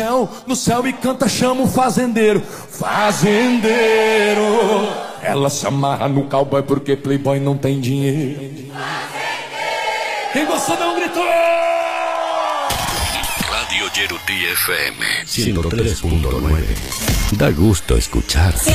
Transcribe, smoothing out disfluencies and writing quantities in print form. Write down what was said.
no céu e canta, chama o fazendeiro. Fazendeiro. Ela se amarra no cowboy porque playboy não tem dinheiro. Fazendeiro. Quem gostou dá um grito. Radio Yeruti FM 103.9. Da gusto escuchar.